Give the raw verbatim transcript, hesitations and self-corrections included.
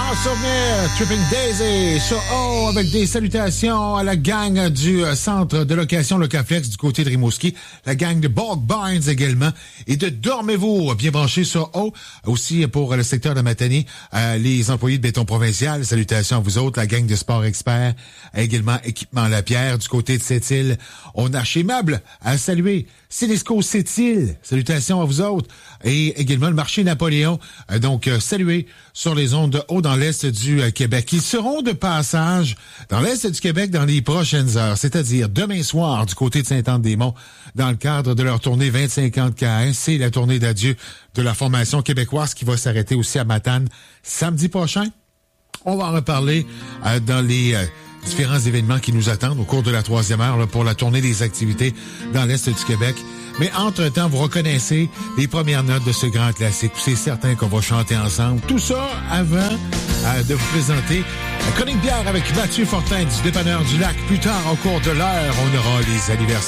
Grand souvenir, Tripping Daisy sur O avec des salutations à la gang du centre de location Locaflex du côté de Rimouski, la gang de Bog Barnes également et de Dormez-vous, bien branché sur O. Aussi pour le secteur de Matane, euh, les employés de Béton Provincial, salutations à vous autres, la gang de Sport Expert, également Équipement Lapierre du côté de Sept-Îles. On a chez Meubles à saluer Célesco Sept-Îles, salutations à vous autres et également le marché Napoléon, euh, donc euh, salué sur les ondes de haut dans l'est du euh, Québec. Ils seront de passage dans l'est du Québec dans les prochaines heures, c'est-à-dire demain soir du côté de Sainte-Anne-des-Monts dans le cadre de leur tournée vingt-cinq ans de K un. C'est la tournée d'adieu de la formation québécoise qui va s'arrêter aussi à Matane samedi prochain. On va en reparler euh, dans les euh, différents événements qui nous attendent au cours de la troisième heure là, pour la tournée des activités dans l'est du Québec. Mais entre-temps, vous reconnaissez les premières notes de ce grand classique. C'est certain qu'on va chanter ensemble. Tout ça avant euh, de vous présenter la chronique bière avec Mathieu Fortin du Dépanneur du Lac. Plus tard, au cours de l'heure, on aura les anniversaires.